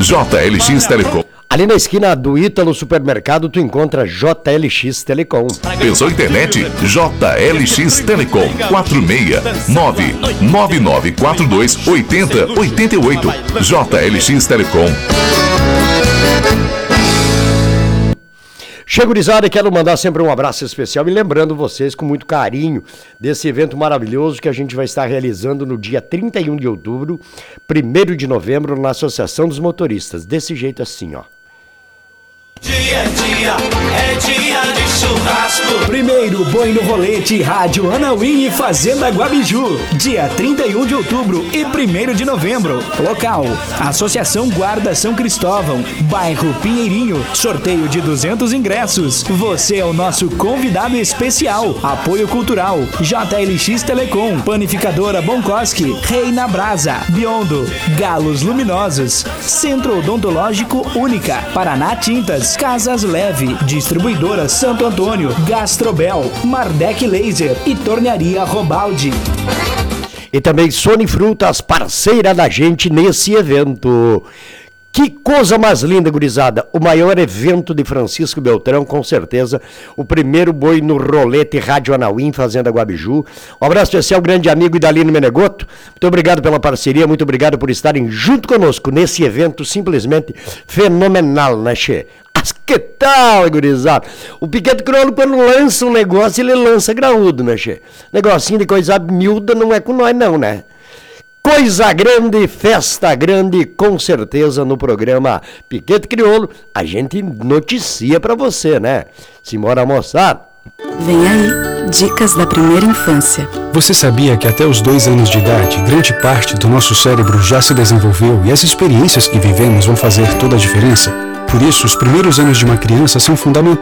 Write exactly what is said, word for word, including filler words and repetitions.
J L X Telecom. Ali na esquina do Ítalo Supermercado, tu encontra J L X Telecom. Pensou internet? J L X Telecom quatro seis nove nove nove quatro dois oito zero oito oito. J L X Telecom. Chega, gurizada, quero mandar sempre um abraço especial e lembrando vocês com muito carinho desse evento maravilhoso que a gente vai estar realizando no dia trinta e um de outubro, primeiro de novembro, na Associação dos Motoristas. Desse jeito assim, ó. Dia a dia é dia de churrasco. Primeiro Boi no Rolete, Rádio Anauim e Fazenda Guabiju. Dia trinta e um de outubro e primeiro de novembro. Local: Associação Guarda São Cristóvão, bairro Pinheirinho. Sorteio de duzentos ingressos. Você é o nosso convidado especial. Apoio cultural: J L X Telecom, Panificadora Bonkoski, Reina Brasa, Biondo, Galos Luminosos, Centro Odontológico Única, Paraná Tintas, Casas Leve, Distribuidora Santo Antônio, Gastrobel, Mardec Laser e Tornearia Robaldi. E também Sony Frutas, parceira da gente nesse evento. Que coisa mais linda, gurizada. O maior evento de Francisco Beltrão, com certeza. O primeiro Boi no Rolete, Rádio Anauim, Fazenda Guabiju. Um abraço especial, grande amigo Idalino Menegoto. Muito obrigado pela parceria, muito obrigado por estarem junto conosco nesse evento simplesmente fenomenal, né, Che? Mas que tal, gurizada? O Piquete Crioulo, quando lança um negócio, ele lança graúdo, né, Che? Negocinho de coisa miúda não é com nós, não, né? Coisa grande, festa grande, com certeza no programa Piquete Crioulo, a gente noticia pra você, né? Simbora almoçar. Vem aí, dicas da primeira infância. Você sabia que até os dois anos de idade, grande parte do nosso cérebro já se desenvolveu e as experiências que vivemos vão fazer toda a diferença? Por isso, os primeiros anos de uma criança são fundamentais.